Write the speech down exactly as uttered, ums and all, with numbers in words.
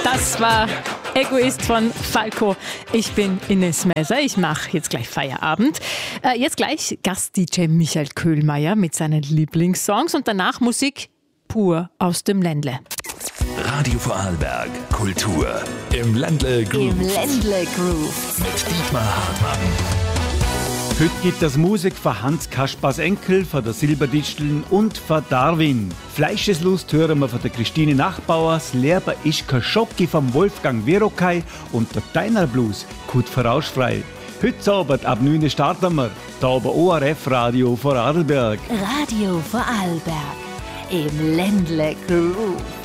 Das war Egoist von Falco. Ich bin Ines Meiser. Ich mache jetzt gleich Feierabend. Äh, jetzt gleich Gast-D J Michael Köhlmeier mit seinen Lieblingssongs und danach Musik pur aus dem Ländle. Radio Vorarlberg Kultur im Ländle Groove. Im Ländle Groove. Mit Dietmar Hartmann. Heute gibt es Musik von Hans Kaspars Enkel, von der Silberdisteln und von Darwin. Fleischeslust hören wir von der Christine Nachbauer, das Leben ist kein Schocki vom Wolfgang Verokay und der Deiner Blues, gut vorausfrei. Heute Abend ab neun Uhr starten wir, hier bei O R F Radio Vorarlberg. Radio Vorarlberg im Ländle Groove.